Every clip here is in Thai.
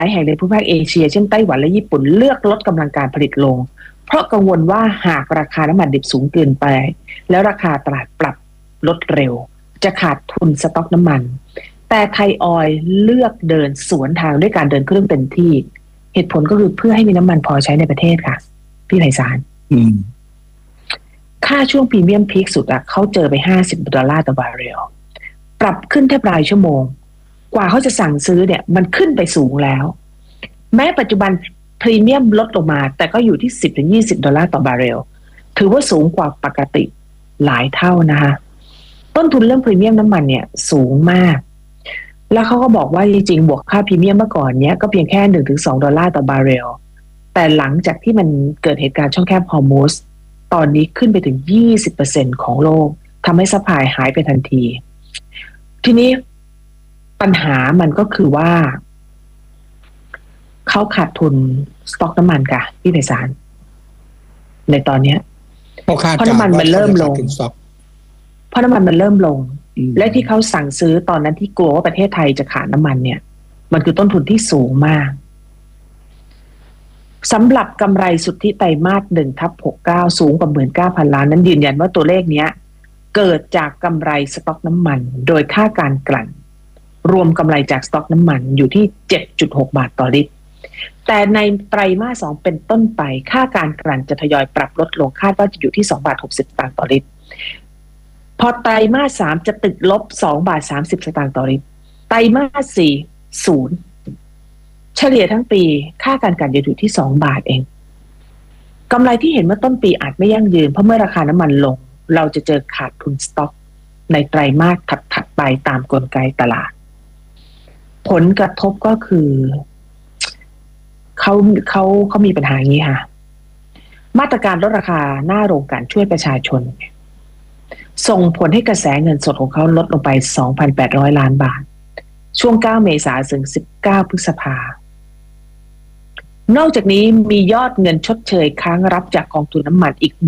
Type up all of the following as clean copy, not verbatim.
ายแห่งในภูมิภาคเอเชียเช่นไต้หวันและญี่ปุ่นเลือกลดกำลังการผลิตลงเพราะกังวลว่าหากราคาน้ำมันดิบสูงเกินไปแล้วราคาตลาดปรับลดเร็วจะขาดทุนสต็อกน้ำมันแต่ไทยออยล์เลือกเดินสวนทางด้วยการเดินเครื่องเต็มที่เหตุผลก็คือเพื่อให้มีน้ำมันพอใช้ในประเทศค่ะพี่ไพศาลค่าช่วงพรีเมียมพีคสุดอะเขาเจอไป$50ต่อบาร์เรลปรับขึ้นแทบรายชั่วโมงกว่าเขาจะสั่งซื้อเนี่ยมันขึ้นไปสูงแล้วแม้ปัจจุบันพรีเมียมลดลงมาแต่ก็อยู่ที่$10-20ต่อบาร์เรลถือว่าสูงกว่าปกติหลายเท่านะคะต้นทุนเรื่องพรีเมียมน้ำมันเนี่ยสูงมากแล้วเขาก็บอกว่าจริงๆบวกค่าพรีเมียมเมื่อก่อนเนี้ยก็เพียงแค่$1-2ต่อบาร์เรลแต่หลังจากที่มันเกิดเหตุการณ์ช่องแคบฮอร์มุซตอนนี้ขึ้นไปถึง 20% ของโลกทำให้ซัพพลายหายไปทันทีทีนี้ปัญหามันก็คือว่าเขาขาดทุนสต็อกน้ำมันค่ะพี่ไพศาลในตอนนี้เพราะน้ำมันมันเริ่มลงและที่เขาสั่งซื้อตอนนั้นที่กลัวว่าประเทศไทยจะขาดน้ำมันเนี่ยมันคือต้นทุนที่สูงมากสำหรับกำไรสุทธิไตรมาส 1/69 สูงกว่า 19,000 ล้านนั้นยืนยันว่าตัวเลขนี้เกิดจากกำไรสต็อกน้ำมันโดยค่าการกลั่นรวมกำไรจากสต็อกน้ำมันอยู่ที่ 7.6 บาทต่อลิตรแต่ในไตรมาส 2เป็นต้นไปค่าการกลั่นจะทยอยปรับลดลงคาดว่าจะอยู่ที่2.60 บาทต่อลิตรพอไตรมาส 3จะติดลบ2.30 บาทต่อลิตรไตรมาส 4 0เฉลี่ยทั้งปีค่าการกลั่นจะอยู่ที่2 บาทเองกำไรที่เห็นเมื่อต้นปีอาจไม่ยั่งยืนเพราะเมื่อราคาน้ำมันลงเราจะเจอขาดทุนสต็อกในไตรมาสถัดไปตามกลไกตลาดผลกระทบก็คือเขามีปัญหาอย่างนี้ค่ะมาตรการลดราคาหน้าโรงกลั่นช่วยประชาชนส่งผลให้กระแสเงินสดของเขาลดลงไป 2,800 ล้านบาทช่วง9 เมษายนถึง19 พฤษภาคมนอกจากนี้มียอดเงินชดเชยค้างรับจากกองทุนน้ำมันอีก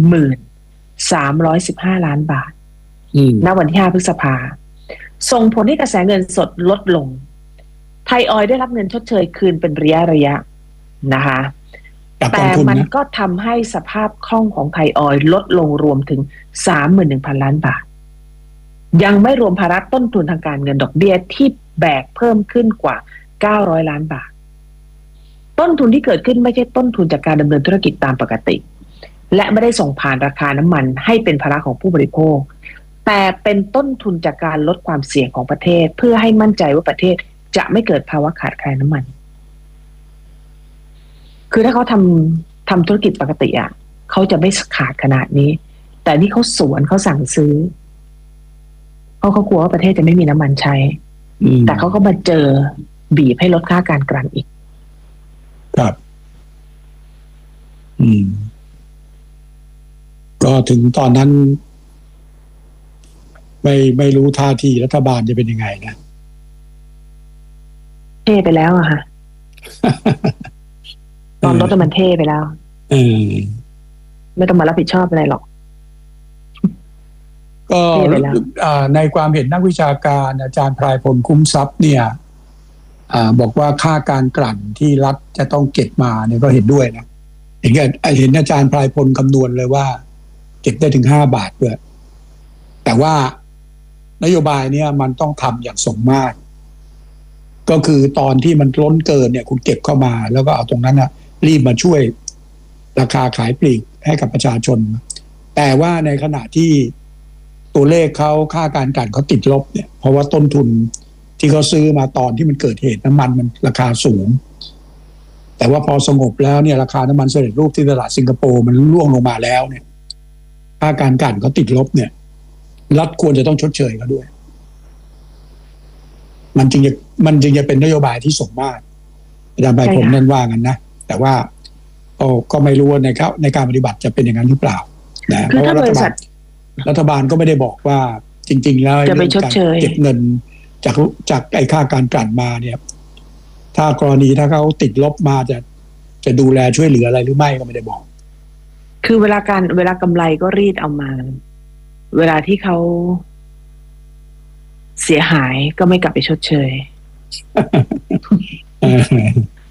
1,315 ล้านบาทณวันที่ 5 พฤษภาคมส่งผลให้กระแสเงินสดลดลงไทยออยล์ได้รับเงินชดเชยคืนเป็นระยะนะคะแต่มันก็ทำให้สภาพคล่องของไทยออยล์ลดลงรวมถึง 31,000 ล้านบาทยังไม่รวมภาระต้นทุนทางการเงินดอกเบี้ยที่แบกเพิ่มขึ้นกว่า900 ล้านบาทต้นทุนที่เกิดขึ้นไม่ใช่ต้นทุนจากการดำเนินธุรกิจตามปกติและไม่ได้ส่งผ่านราคาน้ำมันให้เป็นภาระของผู้บริโภคแต่เป็นต้นทุนจากการลดความเสี่ยงของประเทศเพื่อให้มั่นใจว่าประเทศจะไม่เกิดภาวะขาดแคลนน้ำมันคือถ้าเขาทำธุรกิจปกติอ่ะเขาจะไม่ขาดขนาดนี้แต่นี่เขาสวนเขาสั่งซื้อเพราะเขากลัวว่าประเทศจะไม่มีน้ำมันใช้แต่เขาก็มาเจอบีบให้ลดค่าการกลั่นอีกครับก็ถึงตอนนั้นไม่รู้ท่าทีรัฐบาลจะเป็นยังไงนะเท่ไปแล้วอะค่ะ ตอนรถมันเท่ไปแล้วไม่ต้องมารับผิดชอบอะไรหรอกก็ในความเห็นนักวิชาการอาจารย์พลายพลคุ้มทรัพย์เนี่ยบอกว่าค่าการกลั่นที่รัฐจะต้องเก็บมาเนี่ยก็เห็นด้วยนะเห็นอาจารย์พลายพลคำนวณเลยว่าเก็บได้ถึง5 บาทด้วยแต่ว่านโยบายเนี่ยมันต้องทำอย่างสมมาตรก็คือตอนที่มันล้นเกินเนี่ยคุณเก็บเข้ามาแล้วก็เอาตรงนั้นนะรีบมาช่วยราคาขายปลีกให้กับประชาชนแต่ว่าในขณะที่ตัวเลขเขาค่าการกลั่นเขาติดลบเนี่ยเพราะว่าต้นทุนที่เขาซื้อมาตอนที่มันเกิดเหตุน้ำมันมันราคาสูงแต่ว่าพอสงบแล้วเนี่ยราคาน้ำมันสำเร็จรูปที่ตลาดสิงคโปร์มันร่วงลงมาแล้วเนี่ยค่าการกลั่นเขาติดลบเนี่ยรัฐควรจะต้องชดเชยเขาด้วยมันจึงจะเป็นนโยบายที่สมมาตรอาจารย์ใบผมนั่นว่ากันนะแต่ว่าก็ไม่รู้ว่าในการปฏิบัติจะเป็นอย่างนั้นหรือเปล่านะเพราะว่ารัฐบาลก็ไม่ได้บอกว่าจริงๆแล้วจะไปชดเชยเก็บเงินจากไอ้ค่าการกลั่นมาเนี่ยถ้ากรณีถ้าเขาติดลบมาจะดูแลช่วยเหลืออะไรหรือไม่ก็ไม่ได้บอกคือเวลากำไรก็รีดเอามาเวลาที่เขาเสียหายก็ไม่กลับไปชดเชย